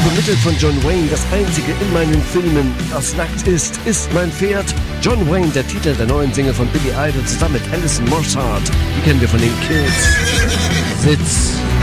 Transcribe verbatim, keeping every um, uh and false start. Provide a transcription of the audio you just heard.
übermittelt von John Wayne, das einzige in meinen Filmen, das nackt ist, ist mein Pferd. John Wayne, der Titel der neuen Single von Billy Idol zusammen mit Alison Mosshart. Die kennen wir von den Kids. Sitz.